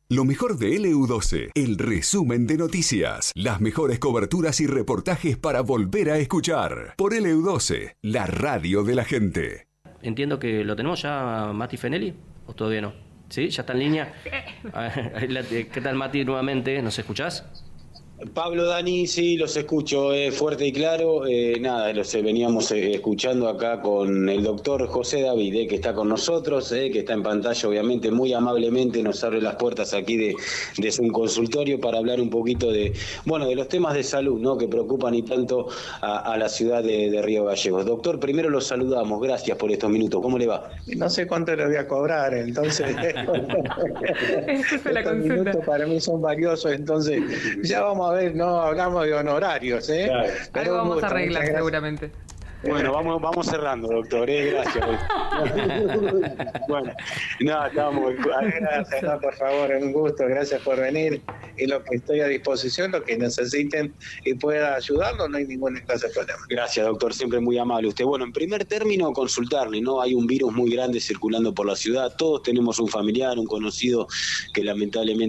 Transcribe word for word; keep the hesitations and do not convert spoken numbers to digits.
Lo mejor de L U doce, el resumen de noticias, las mejores coberturas y reportajes para volver a escuchar. Por L U doce, la radio de la gente. Entiendo que lo tenemos ya, Mati Fenelli, ¿o todavía no? ¿Sí? ¿Ya está en línea? ¿Qué tal, Mati, nuevamente? ¿Nos escuchás? Pablo, Dani, sí, los escucho eh, fuerte y claro. Eh, nada, los eh, veníamos eh, escuchando acá con el doctor José David, eh, que está con nosotros, eh, que está en pantalla, obviamente, muy amablemente nos abre las puertas aquí de, de su consultorio para hablar un poquito de, bueno, de los temas de salud, ¿no?, que preocupan y tanto a, a la ciudad de, de Río Gallegos. Doctor, primero los saludamos, gracias por estos minutos. ¿Cómo le va? No sé cuánto le voy a cobrar, entonces. Esa fue la Estos consulta. minutos para mí son valiosos, entonces ya vamos a ver, no hablamos de honorarios, ¿eh? Claro. Pero Algo vamos gusto, a arreglar muchas seguramente. Bueno, vamos, vamos cerrando, doctor, eh, gracias. Bueno, nada, estamos. gracias, no, por favor, un gusto, gracias por venir. Y lo que estoy a disposición, lo que necesiten y pueda ayudarlos, no hay ninguna clase de problema. Gracias, doctor, siempre muy amable usted. Bueno, en primer término, consultarle, ¿no? Hay un virus muy grande circulando por la ciudad, todos tenemos un familiar, un conocido que lamentablemente